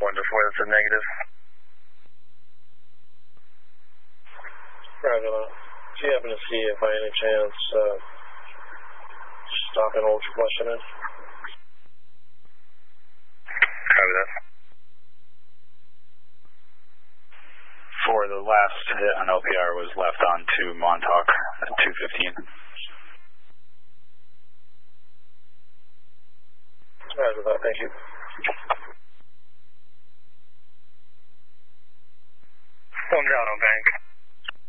Wonderful, that's a negative. Roger that. Do you happen to see if by any chance stopping ultra question in? Copy that. For the last hit on LPR was left on to Montauk at 2:15. Roger that, thank you. One ground on bank.